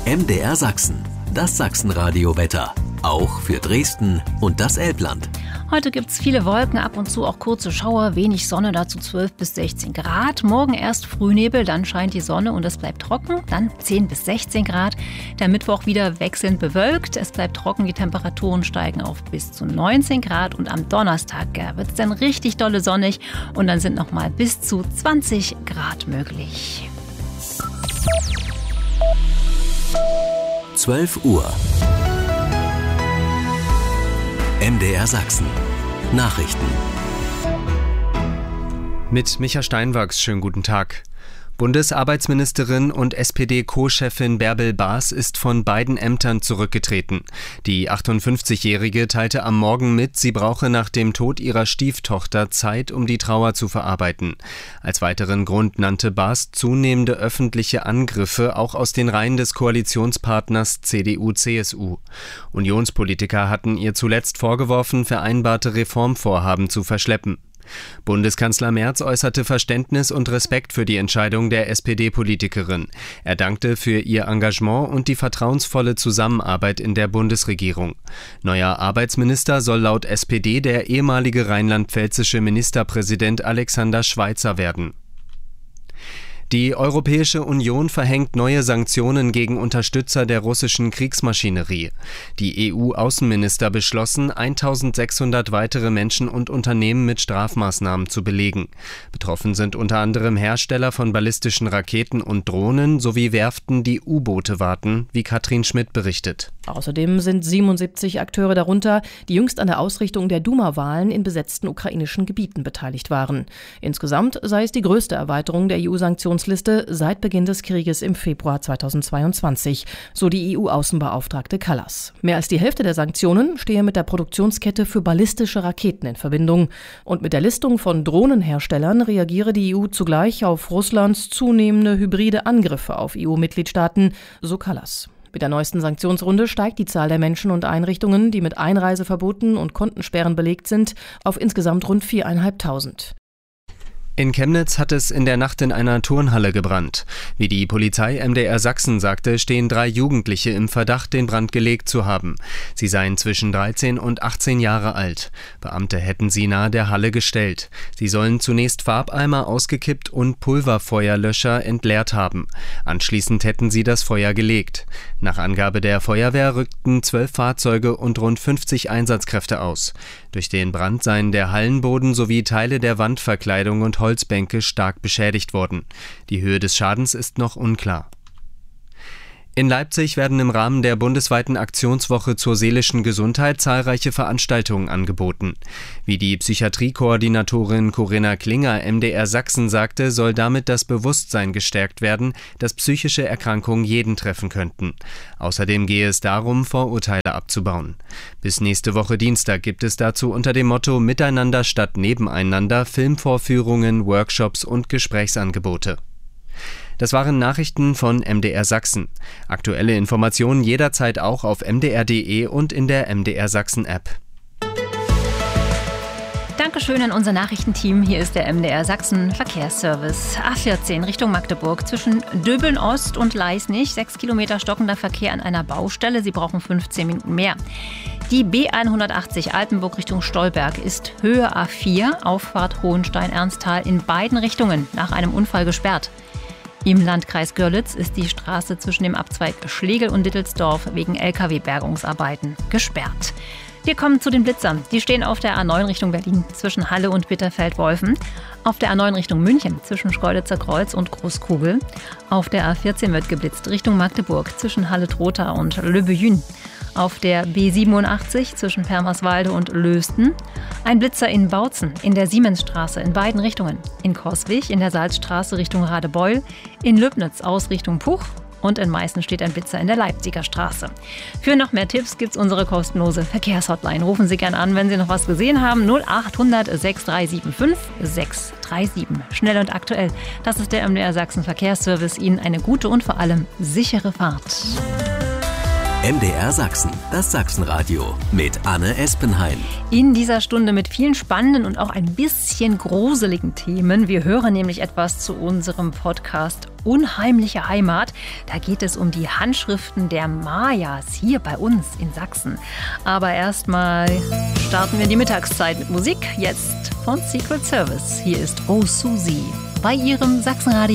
MDR Sachsen, das Sachsenradio-Wetter. Auch für Dresden und das Elbland. Heute gibt es viele Wolken, ab und zu auch kurze Schauer, wenig Sonne, dazu 12 bis 16 Grad. Morgen erst Frühnebel, dann scheint die Sonne und es bleibt trocken, dann 10 bis 16 Grad. Der Mittwoch wieder wechselnd bewölkt, es bleibt trocken, die Temperaturen steigen auf bis zu 19 Grad. Und am Donnerstag wird es dann richtig dolle sonnig und dann sind nochmal bis zu 20 Grad möglich. 12 Uhr. MDR Sachsen. Nachrichten. Mit Micha Steinwachs, schönen guten Tag. Bundesarbeitsministerin und SPD-Co-Chefin Bärbel Baas ist von beiden Ämtern zurückgetreten. Die 58-Jährige teilte am Morgen mit, sie brauche nach dem Tod ihrer Stieftochter Zeit, um die Trauer zu verarbeiten. Als weiteren Grund nannte Baas zunehmende öffentliche Angriffe, auch aus den Reihen des Koalitionspartners CDU-CSU. Unionspolitiker hatten ihr zuletzt vorgeworfen, vereinbarte Reformvorhaben zu verschleppen. Bundeskanzler Merz äußerte Verständnis und Respekt für die Entscheidung der SPD-Politikerin. Er dankte für ihr Engagement und die vertrauensvolle Zusammenarbeit in der Bundesregierung. Neuer Arbeitsminister soll laut SPD der ehemalige rheinland-pfälzische Ministerpräsident Alexander Schweitzer werden. Die Europäische Union verhängt neue Sanktionen gegen Unterstützer der russischen Kriegsmaschinerie. Die EU-Außenminister beschlossen, 1600 weitere Menschen und Unternehmen mit Strafmaßnahmen zu belegen. Betroffen sind unter anderem Hersteller von ballistischen Raketen und Drohnen sowie Werften, die U-Boote warten, wie Katrin Schmidt berichtet. Außerdem sind 77 Akteure darunter, die jüngst an der Ausrichtung der Duma-Wahlen in besetzten ukrainischen Gebieten beteiligt waren. Insgesamt sei es die größte Erweiterung der EU-Sanktionsliste seit Beginn des Krieges im Februar 2022, so die EU-Außenbeauftragte Kallas. Mehr als die Hälfte der Sanktionen stehe mit der Produktionskette für ballistische Raketen in Verbindung. Und mit der Listung von Drohnenherstellern reagiere die EU zugleich auf Russlands zunehmende hybride Angriffe auf EU-Mitgliedstaaten, so Kallas. Mit der neuesten Sanktionsrunde steigt die Zahl der Menschen und Einrichtungen, die mit Einreiseverboten und Kontensperren belegt sind, auf insgesamt rund 4.500. In Chemnitz hat es in der Nacht in einer Turnhalle gebrannt. Wie die Polizei MDR Sachsen sagte, stehen 3 Jugendliche im Verdacht, den Brand gelegt zu haben. Sie seien zwischen 13 und 18 Jahre alt. Beamte hätten sie nahe der Halle gestellt. Sie sollen zunächst Farbeimer ausgekippt und Pulverfeuerlöscher entleert haben. Anschließend hätten sie das Feuer gelegt. Nach Angabe der Feuerwehr rückten 12 Fahrzeuge und rund 50 Einsatzkräfte aus. Durch den Brand seien der Hallenboden sowie Teile der Wandverkleidung und Holzbänke stark beschädigt worden. Die Höhe des Schadens ist noch unklar. In Leipzig werden im Rahmen der bundesweiten Aktionswoche zur seelischen Gesundheit zahlreiche Veranstaltungen angeboten. Wie die Psychiatriekoordinatorin Corinna Klinger MDR Sachsen sagte, soll damit das Bewusstsein gestärkt werden, dass psychische Erkrankungen jeden treffen könnten. Außerdem gehe es darum, Vorurteile abzubauen. Bis nächste Woche Dienstag gibt es dazu unter dem Motto Miteinander statt Nebeneinander Filmvorführungen, Workshops und Gesprächsangebote. Das waren Nachrichten von MDR Sachsen. Aktuelle Informationen jederzeit auch auf mdr.de und in der MDR Sachsen App. Dankeschön an unser Nachrichtenteam. Hier ist der MDR Sachsen Verkehrsservice. A14 Richtung Magdeburg zwischen Döbeln Ost und Leisnig. 6 Kilometer stockender Verkehr an einer Baustelle. Sie brauchen 15 Minuten mehr. Die B180 Altenburg Richtung Stolberg ist Höhe A4, Auffahrt Hohenstein-Ernsthal in beiden Richtungen nach einem Unfall gesperrt. Im Landkreis Görlitz ist die Straße zwischen dem Abzweig Schlegel und Dittelsdorf wegen Lkw-Bergungsarbeiten gesperrt. Wir kommen zu den Blitzern. Die stehen auf der A9 Richtung Berlin zwischen Halle und Bitterfeld-Wolfen. Auf der A9 Richtung München zwischen Schkeuditzer Kreuz und Großkugel. Auf der A14 wird geblitzt Richtung Magdeburg zwischen Halle-Trotha und Löbejün. Auf der B87 zwischen Permerswalde und Lösten. Ein Blitzer in Bautzen in der Siemensstraße in beiden Richtungen. In Coswig in der Salzstraße Richtung Radebeul. In Löbnitz aus Richtung Puch. Und in Meißen steht ein Blitzer in der Leipziger Straße. Für noch mehr Tipps gibt's unsere kostenlose Verkehrshotline. Rufen Sie gerne an, wenn Sie noch was gesehen haben. 0800 6375 637. Schnell und aktuell. Das ist der MDR Sachsen Verkehrsservice. Ihnen eine gute und vor allem sichere Fahrt. MDR Sachsen, das Sachsenradio mit Anne Espenhain. In dieser Stunde mit vielen spannenden und auch ein bisschen gruseligen Themen. Wir hören nämlich etwas zu unserem Podcast Unheimliche Heimat. Da geht es um die Handschriften der Mayas hier bei uns in Sachsen. Aber erstmal starten wir in die Mittagszeit mit Musik. Jetzt von Secret Service. Hier ist Oh Susie bei Ihrem Sachsenradio.